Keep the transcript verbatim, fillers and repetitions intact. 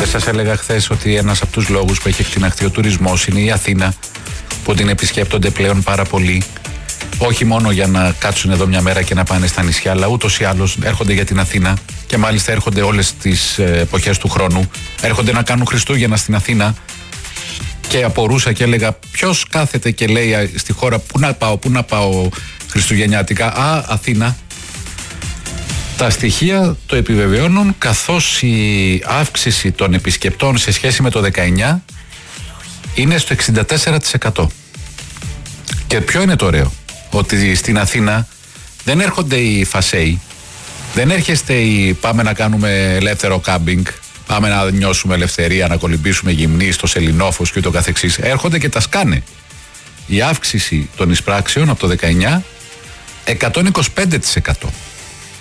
Δεν σας έλεγα χθες ότι ένας από τους λόγους που έχει εκτιναχθεί ο τουρισμός είναι η Αθήνα, που την επισκέπτονται πλέον πάρα πολύ. Όχι μόνο για να κάτσουν εδώ μια μέρα και να πάνε στα νησιά, αλλά ούτως ή άλλως έρχονται για την Αθήνα και μάλιστα έρχονται όλες τις εποχές του χρόνου. Έρχονται να κάνουν Χριστούγεννα στην Αθήνα και απορούσα και έλεγα ποιος κάθεται και λέει στη χώρα πού να πάω, πού να πάω χριστουγεννιάτικα. Α, Αθήνα. Τα στοιχεία το επιβεβαιώνουν, καθώς η αύξηση των επισκεπτών σε σχέση με το δεκαεννιά είναι στο εξήντα τέσσερα τοις εκατό. Και ποιο είναι το ωραίο? Ότι στην Αθήνα δεν έρχονται οι φασέοι, δεν έρχεστε οι πάμε να κάνουμε ελεύθερο κάμπινγκ, πάμε να νιώσουμε ελευθερία, να κολυμπήσουμε γυμνή στο Σελινόφος και ούτω καθεξής. Έρχονται και τα σκάνε. Η αύξηση των εισπράξεων από το δεκαεννιά εκατόν είκοσι πέντε τοις εκατό.